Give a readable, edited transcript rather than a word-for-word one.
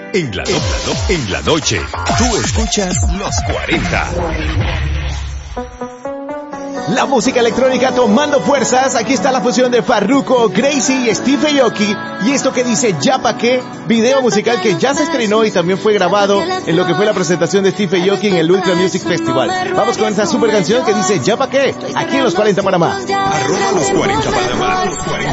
En la noche, tú escuchas los 40. La música electrónica tomando fuerzas. Aquí está la fusión de Farruko, Gracie y Steve Aoki. Y esto que dice Ya Pa' Qué, video musical que ya se estrenó y también fue grabado en lo que fue la presentación de Steve Aoki en el Ultra Music Festival. Vamos con esta super canción que dice Ya Pa' Qué, aquí en los 40 Panamá. @los 40 Panamá.